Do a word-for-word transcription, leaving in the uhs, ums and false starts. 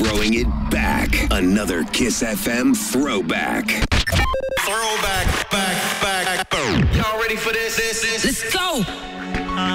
throwing it back. Another Kiss F M throwback. Throwback, back, back. Y'all ready for this? This, this. Let's go.